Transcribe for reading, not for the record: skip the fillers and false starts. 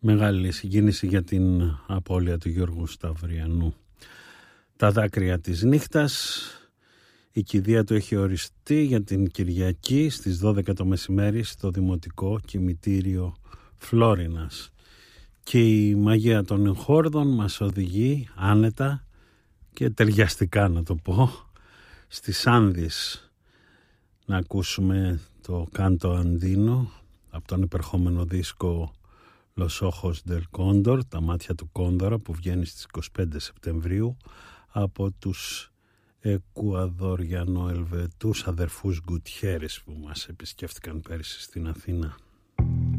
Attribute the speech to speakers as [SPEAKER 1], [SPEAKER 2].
[SPEAKER 1] Μεγάλη συγκίνηση για την απώλεια του Γιώργου Σταυριανού. Τα δάκρυα της νύχτας. Η κηδεία του έχει οριστεί για την Κυριακή στις 12 το μεσημέρι στο Δημοτικό Κημητήριο Φλόρινας. Και η μαγεία των εγχόρδων μας οδηγεί άνετα και ταιριαστικά, να το πω, στις Άνδης να ακούσουμε το Κάντο Αντίνο από τον υπερχόμενο δίσκο Los Ojos del Cóndor, τα μάτια του Κόνδωρα, που βγαίνει στις 25 Σεπτεμβρίου από τους Εκουαδοριανο-Ελβετούς αδερφούς Γκουτιέρες που μας επισκέφτηκαν πέρυσι στην Αθήνα.